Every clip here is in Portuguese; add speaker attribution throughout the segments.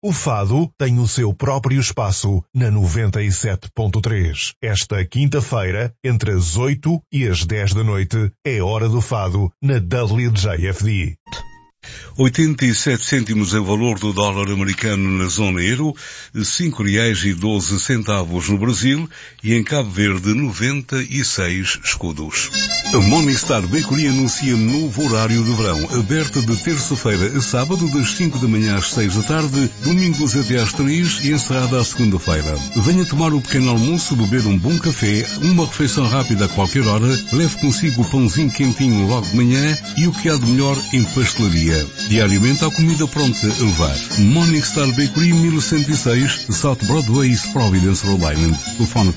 Speaker 1: O fado tem o seu próprio espaço na 97.3. Esta quinta-feira, entre as 8 e as 10 da noite, é hora do fado na WJFD.
Speaker 2: 87 cêntimos em valor do dólar americano na zona euro, R$5,12 no Brasil e em Cabo Verde 96 escudos. A Morningstar Bakery anuncia novo horário de verão, aberta de terça-feira a sábado das 5 da manhã às 6 da tarde, domingos até às 3 e encerrada à segunda-feira. Venha tomar o pequeno almoço, beber um bom café, uma refeição rápida a qualquer hora, leve consigo o pãozinho quentinho logo de manhã e o que há de melhor em pastelaria. Diariamente há comida pronta a levar. Morningstar Bakery 1106, South Broadway, East Providence, Rhode Island. Telefone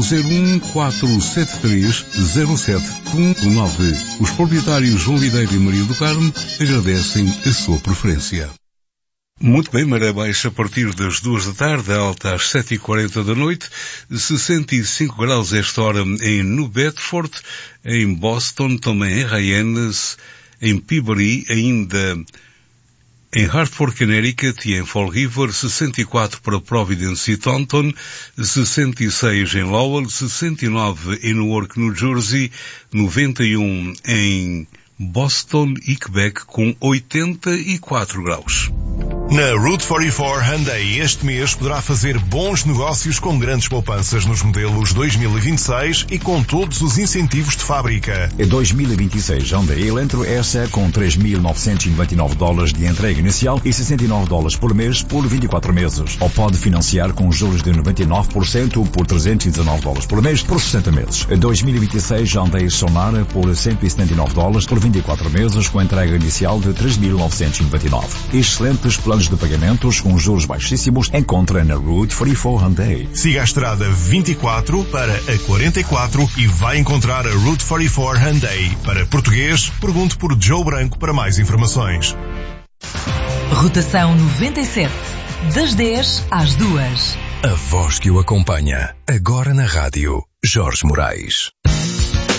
Speaker 2: 401-473-0719. Os proprietários João Videira e Maria do Carmo agradecem a sua preferência. Muito bem, maré baixa a partir das 2 da tarde, alta às 7h40 da noite, 65 graus esta hora em New Bedford, em Boston, também em Hyannis, em Peabody, ainda em Hartford, Connecticut e em Fall River, 64 para Providence e Taunton, 66 em Lowell, 69 em Newark, New Jersey, 91 em Boston e Quebec com 84 graus.
Speaker 1: Na Route 44 Hyundai este mês poderá fazer bons negócios com grandes poupanças nos modelos 2026 e com todos os incentivos de fábrica.
Speaker 3: Em 2026, Hyundai Elantra S com $3.999 de entrega inicial e $69 por mês por 24 meses. Ou pode financiar com juros de 99% por $319 por mês por 60 meses. Em 2026, Hyundai Sonara por $179 por 24 meses com entrega inicial de $3.999. Excelentes planos de pagamentos com juros baixíssimos encontra na Route 44 Hyundai.
Speaker 1: Siga a estrada 24 para a 44 e vai encontrar a Route 44 Hyundai. Para português, pergunte por Joe Branco para mais informações.
Speaker 4: Rotação 97, das 10 às 2.
Speaker 5: A voz que o acompanha, agora na rádio, Jorge Moraes.